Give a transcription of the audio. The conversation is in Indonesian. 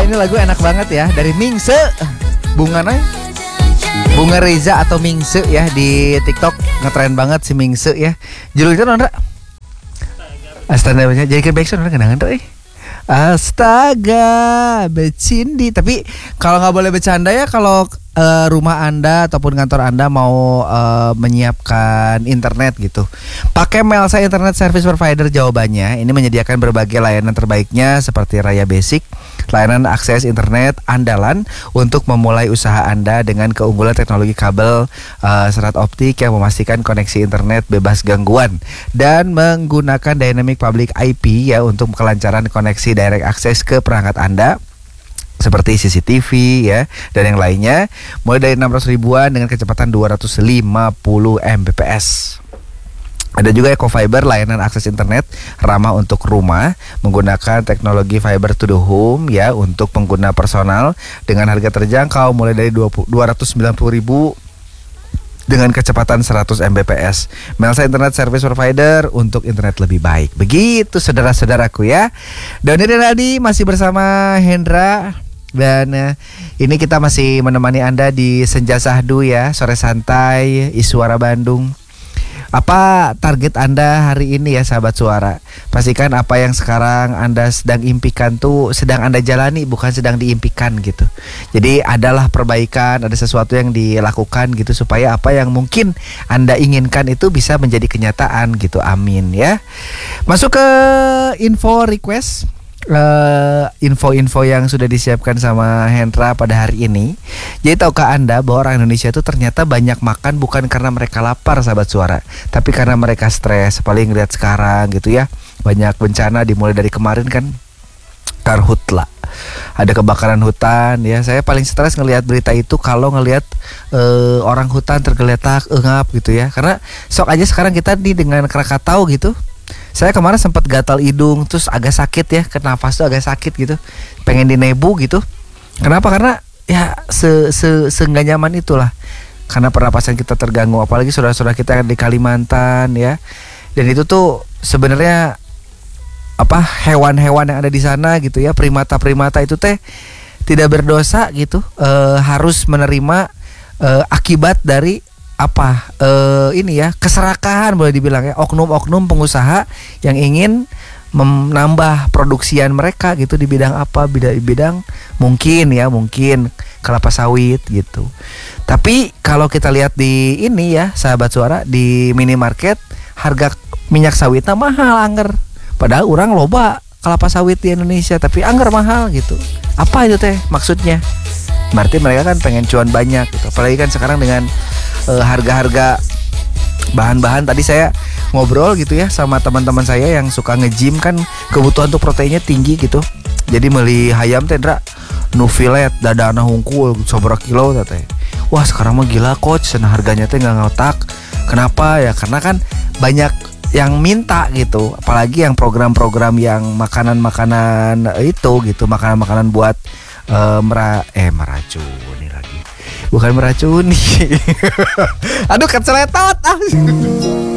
ini lagu enak banget ya dari Mingse. Bunga Reza atau Mingse ya di TikTok ngetren banget si Mingse ya. Judulnya nondra. Astaga banyak jadi ke backsound kenangan tuh Astaga becindi. Tapi kalau nggak boleh bercanda ya kalau rumah Anda ataupun kantor Anda mau menyiapkan internet gitu, pakai Melsa Internet Service Provider. Jawabannya ini menyediakan berbagai layanan terbaiknya seperti Raya Basic, layanan akses internet andalan untuk memulai usaha Anda dengan keunggulan teknologi kabel serat optik yang memastikan koneksi internet bebas gangguan dan menggunakan Dynamic Public IP ya untuk kelancaran koneksi direct access ke perangkat Anda seperti CCTV ya dan yang lainnya, mulai dari 600 ribuan dengan kecepatan 250 Mbps. Ada juga EcoFiber, layanan akses internet ramah untuk rumah menggunakan teknologi fiber to the home ya untuk pengguna personal dengan harga terjangkau mulai dari 290 ribu dengan kecepatan 100 Mbps. Melsa Internet Service Provider untuk internet lebih baik. Begitu saudara-saudaraku ya. Doni Renaldi masih bersama Hendra. Dan ini kita masih menemani Anda di Senja Sahdu ya, sore santai, Iswara Bandung. Apa target Anda hari ini ya sahabat suara? Pastikan apa yang sekarang Anda sedang impikan tuh sedang Anda jalani, bukan sedang diimpikan gitu. Jadi adalah perbaikan, ada sesuatu yang dilakukan gitu supaya apa yang mungkin Anda inginkan itu bisa menjadi kenyataan gitu. Amin ya. Masuk ke info request. Info-info yang sudah disiapkan sama Hendra pada hari ini. Jadi tahukah Anda bahwa orang Indonesia itu ternyata banyak makan bukan karena mereka lapar sahabat suara, tapi karena mereka stres. Paling lihat sekarang gitu ya, banyak bencana dimulai dari kemarin kan, karhutla, ada kebakaran hutan ya. Saya paling stres ngelihat berita itu kalau ngelihat orang hutan tergeletak engap gitu ya. Karena sok aja sekarang kita dengan Krakatau gitu. Saya kemarin sempat gatal hidung, terus agak sakit ya, ke nafas tuh agak sakit gitu, pengen dinebu gitu. Kenapa? Karena ya nggak nyaman itulah, karena pernapasan kita terganggu. Apalagi saudara-saudara kita yang di Kalimantan ya, dan itu tuh sebenarnya apa hewan-hewan yang ada di sana gitu ya, primata-primata itu teh tidak berdosa gitu, harus menerima akibat dari apa ini ya keserakahan boleh dibilang ya, oknum-oknum pengusaha yang ingin menambah produksian mereka gitu di bidang apa, bidang mungkin kelapa sawit gitu. Tapi kalau kita lihat di ini ya sahabat suara, di minimarket harga minyak sawitnya mahal angger, padahal orang loba kelapa sawit di Indonesia tapi angger mahal gitu. Apa itu teh maksudnya? Berarti mereka kan pengen cuan banyak gitu. Apalagi kan sekarang dengan harga-harga bahan-bahan. Tadi saya ngobrol gitu ya sama teman-teman saya yang suka nge-gym kan, kebutuhan untuk proteinnya tinggi gitu. Jadi beli hayam tendra nu filet dadana hungkul seberapa kilo teh. Wah sekarang mah gila coach, nah harganya teh nggak ngotak. Kenapa ya? Karena kan banyak yang minta gitu. Apalagi yang program-program yang makanan-makanan itu gitu, makanan-makanan buat meracuni lagi. Bukan meracuni. Aduh keceletot.